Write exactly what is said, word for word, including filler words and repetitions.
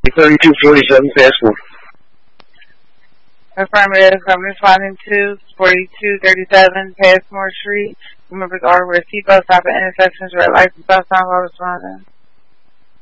thirty-two forty-seven Passmore. Affirmative. I'm responding to forty-two thirty-seven Passmore Street. Remember to always wear seatbelts, stop at intersections, red lights, and stop sign while responding.